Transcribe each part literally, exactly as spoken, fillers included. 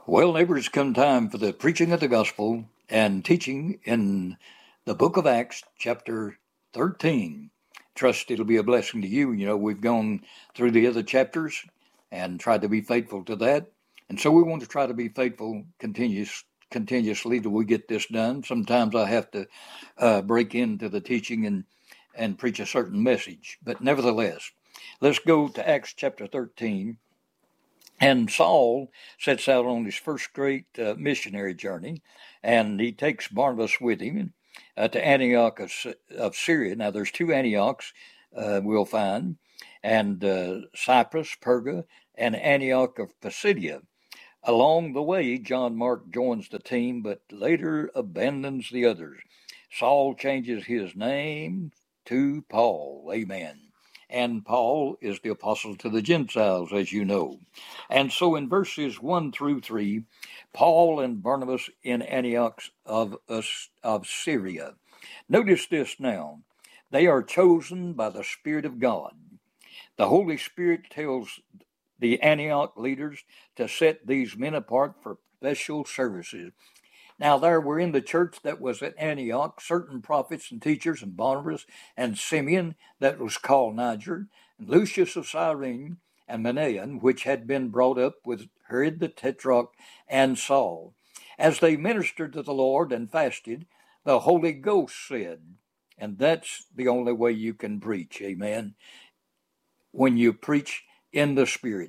Well, neighbors, come time for the preaching of the gospel and teaching in the book of Acts, chapter thirteen. Trust it'll be a blessing to you. You know, we've gone through the other chapters and tried to be faithful to that. And so we want to try to be faithful continuous, continuously till we get this done. Sometimes I have to uh, break into the teaching and, and preach a certain message. But nevertheless, let's go to Acts chapter thirteen. And Saul sets out on his first great uh, missionary journey, and he takes Barnabas with him uh, to Antioch of, of Syria. Now, there's two Antiochs uh, we'll find, and uh, Cyprus, Perga, and Antioch of Pisidia. Along the way, John Mark joins the team, but later abandons the others. Saul changes his name to Paul. Amen. And Paul is the apostle to the Gentiles, as you know. And so in verses one through three, Paul and Barnabas in Antioch of, of Syria. Notice this now. They are chosen by the Spirit of God. The Holy Spirit tells the Antioch leaders to set these men apart for special services. Now, there were in the church that was at Antioch certain prophets and teachers, and Barnabas and Simeon, that was called Niger, and Lucius of Cyrene, and Manaen, which had been brought up with Herod the Tetrarch and Saul. As they ministered to the Lord and fasted, the Holy Ghost said, and that's the only way you can preach, amen, when you preach in the Spirit.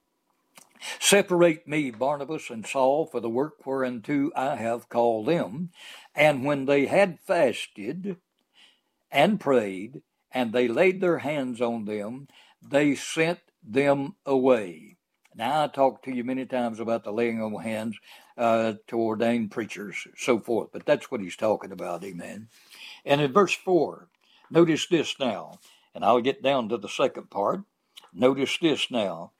Separate me, Barnabas and Saul, for the work whereunto I have called them. And when they had fasted and prayed, and they laid their hands on them, they sent them away. Now, I talked to you many times about the laying on hands uh, to ordained preachers, so forth, but that's what he's talking about, amen. And in verse four, notice this now, and I'll get down to the second part. Notice this now.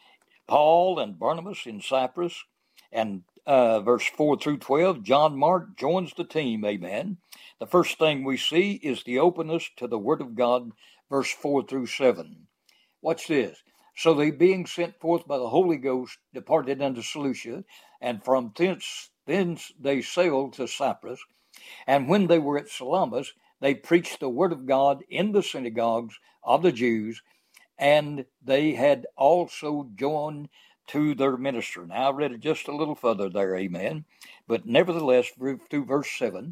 Paul and Barnabas in Cyprus, and uh, verse four through twelve, John Mark joins the team, amen. The first thing we see is the openness to the Word of God, verse four through seven. Watch this. So they, being sent forth by the Holy Ghost, departed unto Seleucia, and from thence, thence they sailed to Cyprus. And when they were at Salamis, they preached the Word of God in the synagogues of the Jews, and they had also joined to their minister. Now, I read it just a little further there, amen. But nevertheless, through verse seven,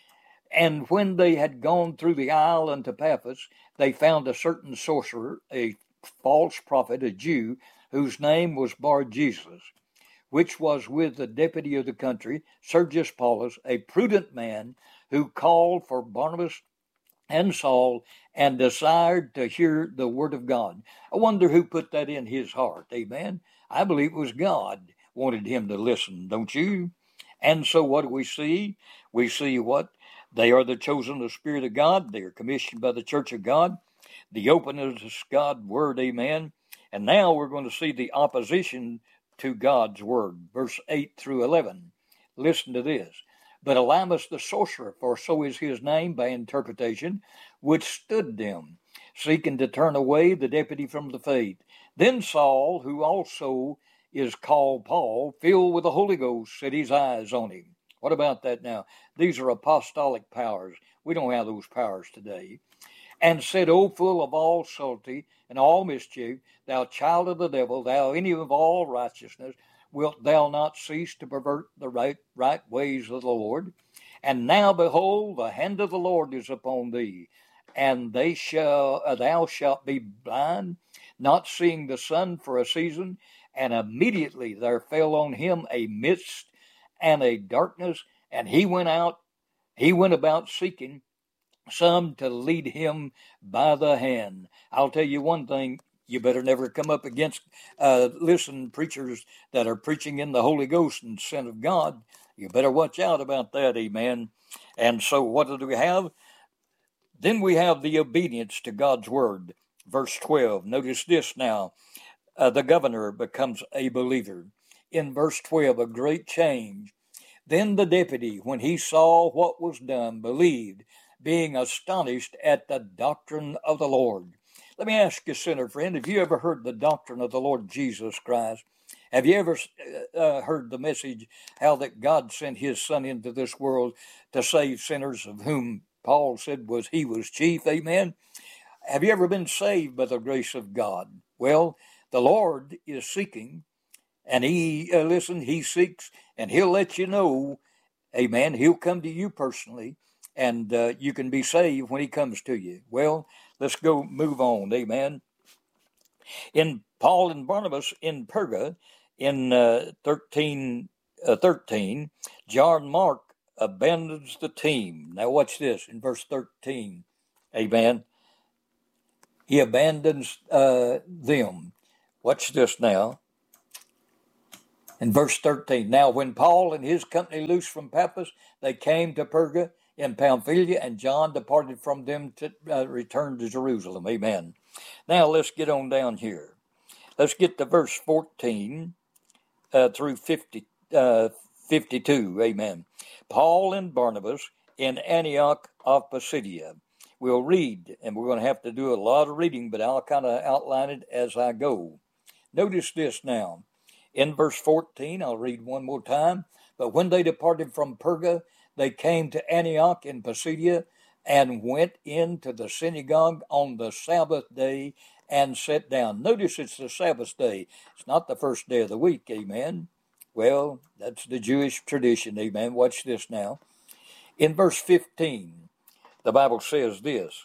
and when they had gone through the isle unto Paphos, they found a certain sorcerer, a false prophet, a Jew, whose name was Bar-Jesus, which was with the deputy of the country, Sergius Paulus, a prudent man, who called for Barnabas and Saul, and desired to hear the word of God. I wonder who put that in his heart, amen? I believe it was God wanted him to listen, don't you? And so what do we see? We see what? They are the chosen of the Spirit of God. They are commissioned by the church of God. The openness of God's word, amen? And now we're going to see the opposition to God's word, verse eight through eleven. Listen to this. But Elymas the sorcerer, for so is his name by interpretation, withstood them, seeking to turn away the deputy from the faith. Then Saul, who also is called Paul, filled with the Holy Ghost, set his eyes on him. What about that now? These are apostolic powers. We don't have those powers today. And said, O full of all subtlety and all mischief, thou child of the devil, thou enemy of all righteousness, wilt thou not cease to pervert the right, right ways of the Lord? And now, behold, the hand of the Lord is upon thee, and they shall, uh, thou shalt be blind, not seeing the sun for a season. And immediately there fell on him a mist and a darkness, and he went out, he went about seeking some to lead him by the hand. I'll tell you one thing. You better never come up against, uh, listen, preachers that are preaching in the Holy Ghost and Son of God. You better watch out about that, amen. And so what do we have? Then we have the obedience to God's word. Verse twelve, notice this now. Uh, the governor becomes a believer. In verse twelve, a great change. Then the deputy, when he saw what was done, believed, being astonished at the doctrine of the Lord. Let me ask you, sinner friend, have you ever heard the doctrine of the Lord Jesus Christ? Have you ever uh, heard the message how that God sent his son into this world to save sinners, of whom Paul said was he was chief? Amen. Have you ever been saved by the grace of God? Well, the Lord is seeking, and he, uh, listen, he seeks, and he'll let you know, amen. He'll come to you personally, and uh, you can be saved when he comes to you. Well, let's go move on, amen. In Paul and Barnabas in Perga, in uh, thirteen, uh, thirteen, John Mark abandons the team. Now watch this in verse thirteen, amen. He abandons uh, them. Watch this now. In verse thirteen, now when Paul and his company loosed from Paphos, they came to Perga in Pamphylia, and John departed from them to uh, return to Jerusalem. Amen. Now let's get on down here. Let's get to verse fourteen uh, through fifty, uh, fifty-two. Amen. Paul and Barnabas in Antioch of Pisidia. We'll read, and we're going to have to do a lot of reading, but I'll kind of outline it as I go. Notice this now. In verse fourteen, I'll read one more time. But when they departed from Perga, they came to Antioch in Pisidia and went into the synagogue on the Sabbath day and sat down. Notice it's the Sabbath day. It's not the first day of the week, amen. Well, that's the Jewish tradition, amen. Watch this now. In verse fifteen, the Bible says this.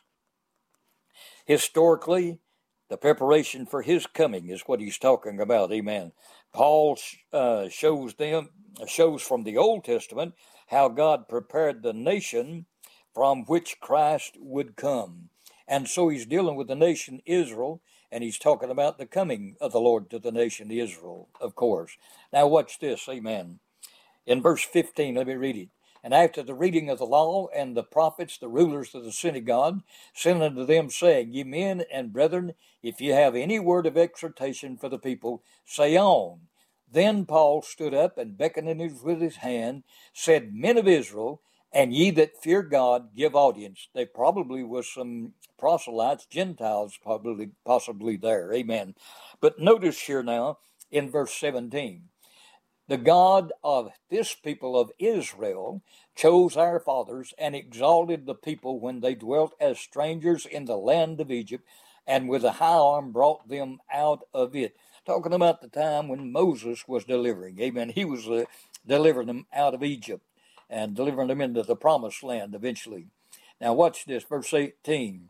Historically, the preparation for his coming is what he's talking about, amen. Paul uh, shows them, shows from the Old Testament how God prepared the nation from which Christ would come. And so he's dealing with the nation Israel, and he's talking about the coming of the Lord to the nation Israel, of course. Now watch this, amen. In verse fifteen, let me read it. And after the reading of the law and the prophets, the rulers of the synagogue sent unto them, saying, Ye men and brethren, if ye have any word of exhortation for the people, say on. Then Paul stood up and beckoning with his hand, said, Men of Israel, and ye that fear God, give audience. They probably was some proselytes, Gentiles probably, possibly there. Amen. But notice here now in verse seventeen. The God of this people of Israel chose our fathers and exalted the people when they dwelt as strangers in the land of Egypt, and with a high arm brought them out of it. Talking about the time when Moses was delivering. Amen. He was uh, delivering them out of Egypt and delivering them into the promised land eventually. Now watch this, verse eighteen.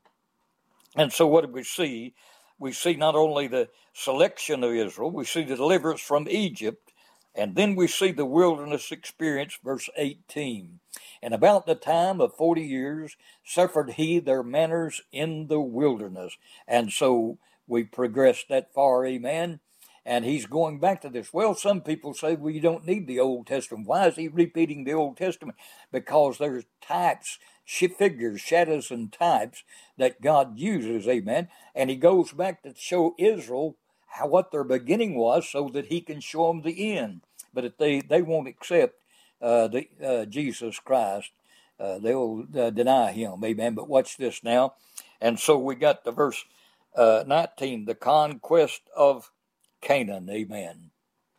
And so what do we see? We see not only the selection of Israel, we see the deliverance from Egypt, and then we see the wilderness experience, verse eighteen. And about the time of forty years suffered he their manners in the wilderness. And so we progressed that far, amen. And he's going back to this. Well, some people say, well, you don't need the Old Testament. Why is he repeating the Old Testament? Because there's types, figures, shadows, and types that God uses, amen. And he goes back to show Israel how what their beginning was so that he can show them the end. But if they, they won't accept uh, the uh, Jesus Christ, uh, they'll uh, deny him, amen. But watch this now. And so we got the verse uh, nineteen, the conquest of Canaan, amen.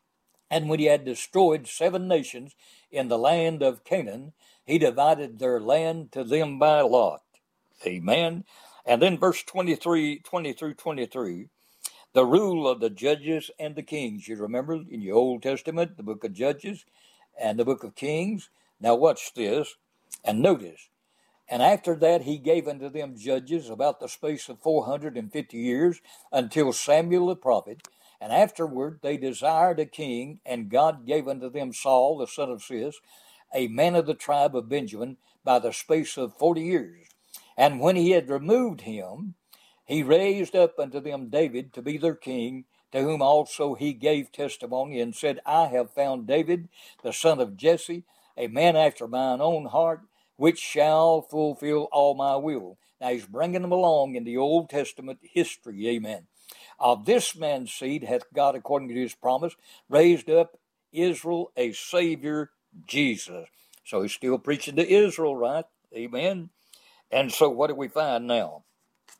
And when he had destroyed seven nations in the land of Canaan, he divided their land to them by lot, amen. And then verse twenty-three, twenty through twenty-three, the rule of the judges and the kings. You remember in your Old Testament, the book of Judges and the book of Kings. Now watch this and notice. And after that he gave unto them judges about the space of four hundred fifty years until Samuel the prophet. And afterward they desired a king, and God gave unto them Saul the son of Cis, a man of the tribe of Benjamin, by the space of forty years. And when he had removed him, he raised up unto them David to be their king, to whom also he gave testimony, and said, I have found David, the son of Jesse, a man after mine own heart, which shall fulfill all my will. Now he's bringing them along in the Old Testament history, amen. Of this man's seed hath God, according to his promise, raised up Israel a Savior, Jesus. So he's still preaching to Israel, right? Amen. And so what do we find now?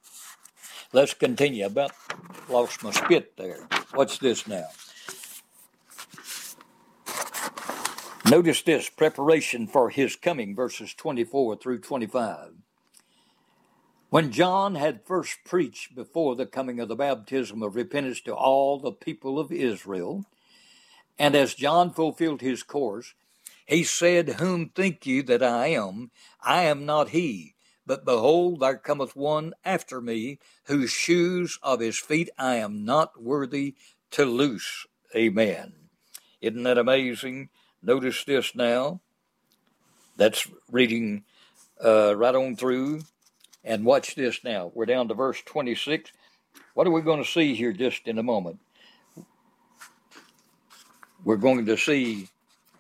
Let's continue. I about lost my spit there. What's this now? Notice this, preparation for his coming, verses twenty-four through twenty-five. When John had first preached before the coming of the baptism of repentance to all the people of Israel, and as John fulfilled his course, he said, Whom think ye that I am? I am not he. But behold, there cometh one after me, whose shoes of his feet I am not worthy to loose. Amen. Isn't that amazing? Notice this now. That's reading uh, right on through. And watch this now. We're down to verse twenty-six. What are we going to see here just in a moment? We're going to see,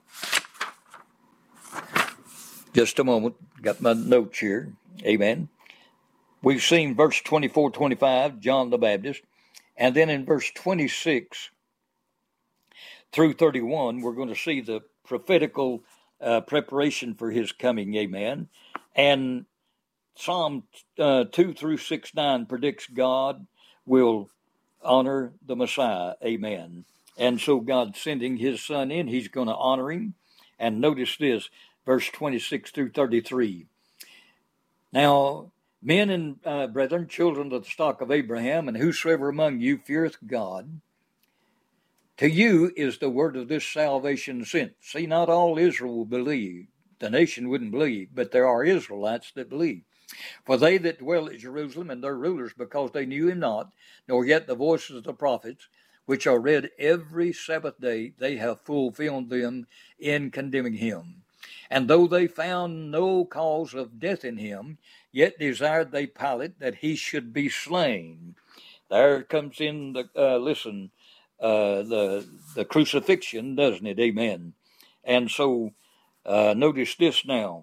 just a moment, got my notes here. Amen. We've seen verse twenty-four, twenty-five, John the Baptist. And then in verse twenty-six through thirty-one, we're going to see the prophetical uh, preparation for his coming. Amen. And Psalm uh, two through six, nine predicts God will honor the Messiah. Amen. And so God sending his son in, he's going to honor him. And notice this, verse twenty-six through thirty-three. Now, men and uh, brethren, children of the stock of Abraham, and whosoever among you feareth God, to you is the word of this salvation sent. See, not all Israel will believe. The nation wouldn't believe, but there are Israelites that believe. For they that dwell at Jerusalem and their rulers, because they knew him not, nor yet the voices of the prophets, which are read every Sabbath day, they have fulfilled them in condemning him. And though they found no cause of death in him, yet desired they Pilate that he should be slain. There comes in the, uh, listen, uh, the, the crucifixion, doesn't it? Amen. And so, uh, notice this now.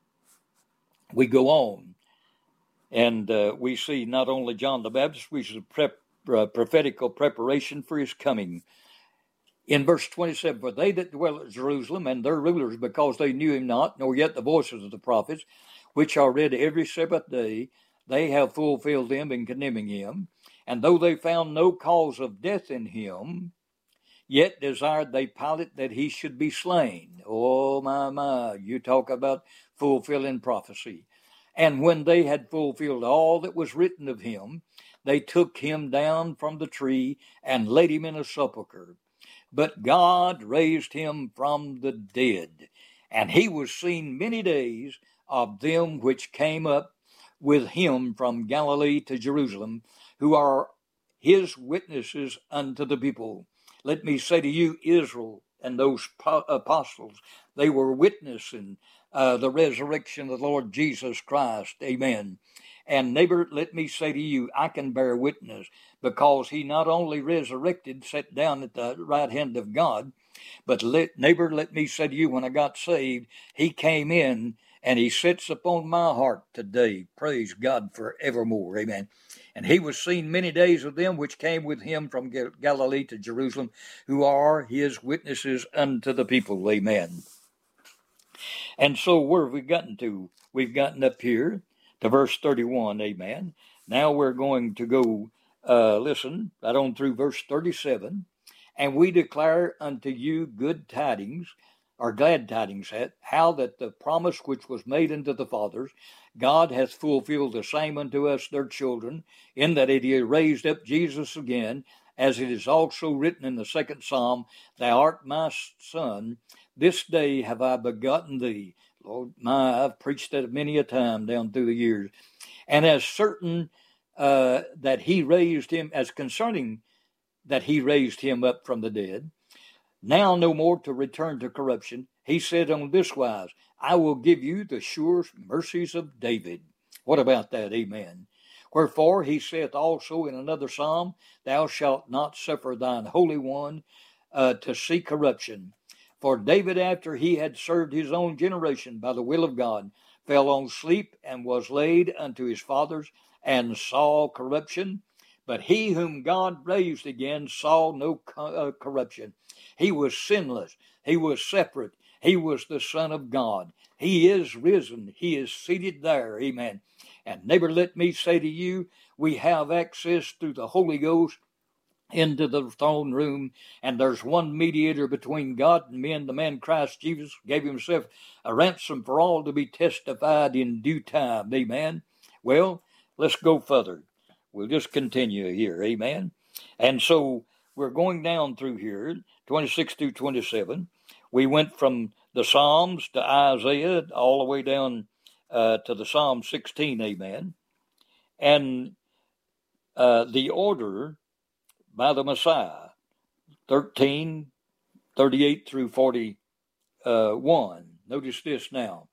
We go on, and uh, we see not only John the Baptist, which is a prep, uh, prophetical preparation for his coming. In verse twenty-seven, for they that dwell at Jerusalem and their rulers, because they knew him not, nor yet the voices of the prophets, which are read every Sabbath day, they have fulfilled them in condemning him. And though they found no cause of death in him, yet desired they Pilate that he should be slain. Oh, my, my, you talk about fulfilling prophecy. And when they had fulfilled all that was written of him, they took him down from the tree and laid him in a sepulchre. But God raised him from the dead, and he was seen many days of them which came up with him from Galilee to Jerusalem, who are his witnesses unto the people. Let me say to you, Israel and those apostles, they were witnessing uh, the resurrection of the Lord Jesus Christ. Amen. And neighbor, let me say to you, I can bear witness, because he not only resurrected, sat down at the right hand of God, but let, neighbor, let me say to you, when I got saved, he came in and he sits upon my heart today. Praise God forevermore. Amen. And he was seen many days of them which came with him from Galilee to Jerusalem, who are his witnesses unto the people. Amen. And so where have we gotten to? We've gotten up here to verse thirty-one. Amen. Now we're going to go, uh, listen, right on through verse thirty-seven. And we declare unto you good tidings, or glad tidings, how that the promise which was made unto the fathers, God hath fulfilled the same unto us their children, in that it hath raised up Jesus again, as it is also written in the second Psalm, Thou art my son, this day have I begotten thee. Lord, my, I've preached that many a time down through the years. And as certain uh, that he raised him, as concerning that he raised him up from the dead, now no more to return to corruption, he said on this wise, I will give you the sure mercies of David. What about that? Amen. Wherefore he saith also in another psalm, Thou shalt not suffer thine Holy One uh, to see corruption. For David, after he had served his own generation by the will of God, fell on sleep and was laid unto his fathers, and saw corruption. But he whom God raised again saw no co- uh, corruption. He was sinless. He was separate. He was the Son of God. He is risen. He is seated there. Amen. And neighbor, let me say to you, we have access through the Holy Ghost into the throne room, and there's one mediator between God and men, the man Christ Jesus, gave himself a ransom for all to be testified in due time. Amen. Well, let's go further. We'll just continue here. Amen. And so we're going down through here, twenty-six through twenty-seven. We went from the Psalms to Isaiah all the way down uh, to the Psalm sixteen. Amen. And uh, the order by the Messiah, thirteen, thirty-eight through forty-one. Notice this now.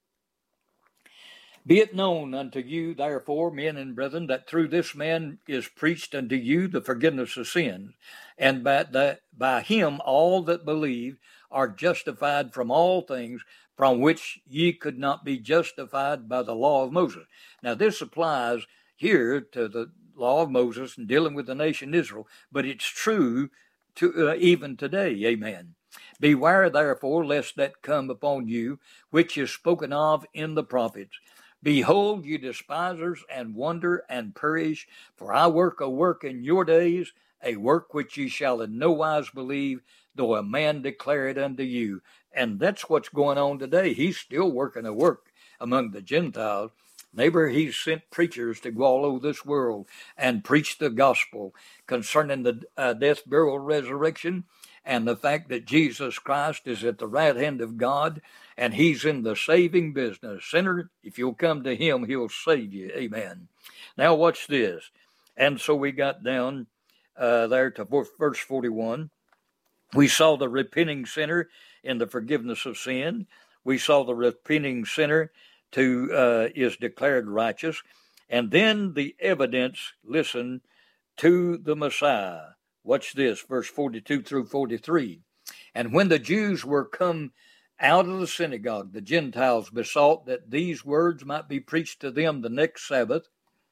Be it known unto you, therefore, men and brethren, that through this man is preached unto you the forgiveness of sins, and by, that by him all that believe are justified from all things from which ye could not be justified by the law of Moses. Now, this applies here to the law of Moses and dealing with the nation Israel, but it's true to uh, even today. Amen. Beware, therefore, lest that come upon you, which is spoken of in the prophets. Behold, you despisers, and wonder and perish, for I work a work in your days, a work which ye shall in no wise believe, though a man declare it unto you. And that's what's going on today. He's still working a work among the Gentiles. Neighbor, he's sent preachers to go all over this world and preach the gospel concerning the uh, death, burial, resurrection, and the fact that Jesus Christ is at the right hand of God, and he's in the saving business. Sinner, if you'll come to him, he'll save you. Amen. Now watch this. And so we got down uh, there to verse forty-one. We saw the repenting sinner in the forgiveness of sin. We saw the repenting sinner to uh, is declared righteous. And then the evidence, listen, to the Messiah. Watch this, verse forty-two through forty-three. And when the Jews were come out of the synagogue, the Gentiles besought that these words might be preached to them the next Sabbath.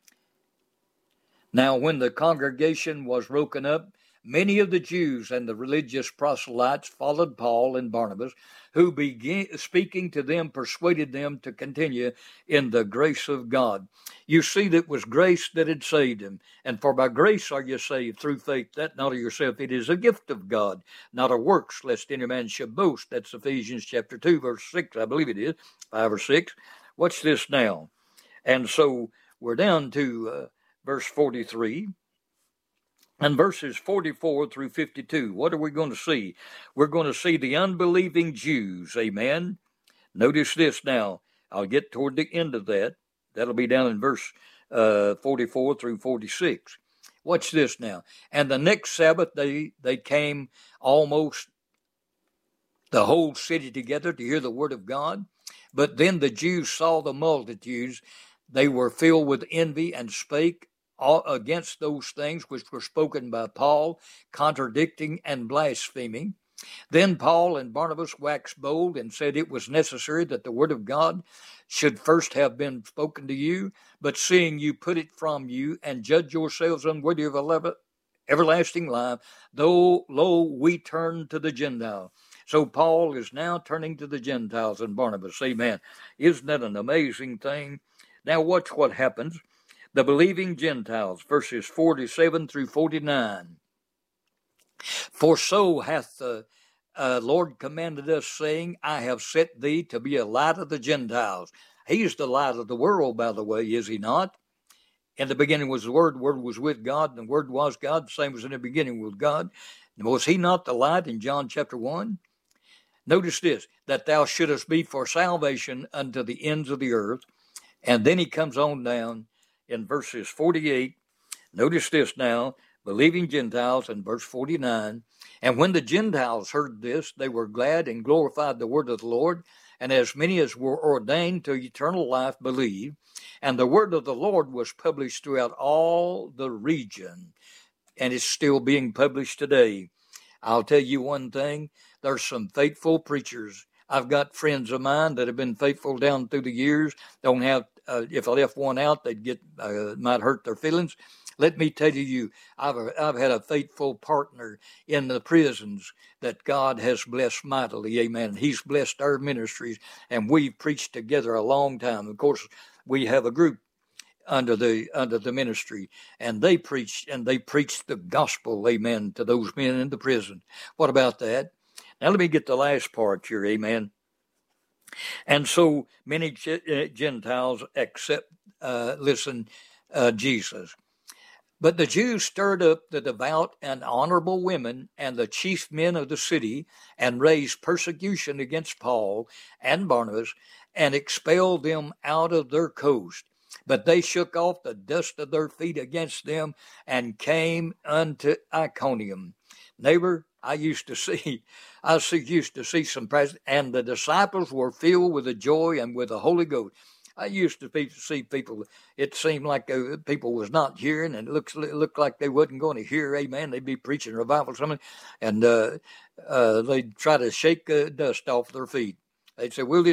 Now when the congregation was broken up, many of the Jews and the religious proselytes followed Paul and Barnabas, who began speaking to them, persuaded them to continue in the grace of God. You see, that it was grace that had saved him. And for by grace are you saved through faith, that not of yourself. It is a gift of God, not of works, lest any man should boast. That's Ephesians chapter two, verse six, I believe it is, five or six. Watch this now. And so we're down to uh, verse forty-three. And verses forty-four through fifty-two, what are we going to see? We're going to see the unbelieving Jews, amen? Notice this now. I'll get toward the end of that. That'll be down in verse uh, forty-four through forty-six. Watch this now. And the next Sabbath, they, they came almost the whole city together to hear the word of God. But then the Jews saw the multitudes. They were filled with envy and spake against those things which were spoken by Paul, contradicting and blaspheming. Then Paul and Barnabas waxed bold and said it was necessary that the word of God should first have been spoken to you, but seeing you put it from you and judge yourselves unworthy of everlasting life, though, lo, we turn to the Gentile. So Paul is now turning to the Gentiles and Barnabas. Amen. Isn't that an amazing thing? Now watch what happens. The believing Gentiles, verses forty-seven through forty-nine. For so hath the uh, Lord commanded us, saying, I have set thee to be a light of the Gentiles. He's the light of the world, by the way, is he not? In the beginning was the Word, the Word was with God, and the Word was God, the same was in the beginning with God. Was he not the light in John chapter one? Notice this, that thou shouldest be for salvation unto the ends of the earth. And then he comes on down in verses forty-eight, notice this now, believing Gentiles, in verse forty-nine. And when the Gentiles heard this, they were glad and glorified the word of the Lord. And as many as were ordained to eternal life believed. And the word of the Lord was published throughout all the region. And it's still being published today. I'll tell you one thing, there's some faithful preachers. I've got friends of mine that have been faithful down through the years, don't have Uh, if I left one out, they'd get uh, might hurt their feelings. Let me tell you, I've I've had a faithful partner in the prisons that God has blessed mightily. Amen. He's blessed our ministries, and we've preached together a long time. Of course, we have a group under the under the ministry, and they preached and they preached the gospel, amen, to those men in the prison. What about that? Now let me get the last part here, amen. And so many Gentiles accept, uh, listen, uh, Jesus. But the Jews stirred up the devout and honorable women and the chief men of the city and raised persecution against Paul and Barnabas and expelled them out of their coast. But they shook off the dust of their feet against them and came unto Iconium. Neighbor, I used to see, I used to see some presidents, and the disciples were filled with the joy and with the Holy Ghost. I used to be, see people, it seemed like uh, people was not hearing, and it looks, it looked like they wasn't going to hear, amen. They'd be preaching revival or something, and uh, uh, they'd try to shake uh, dust off their feet. They'd say, we'll just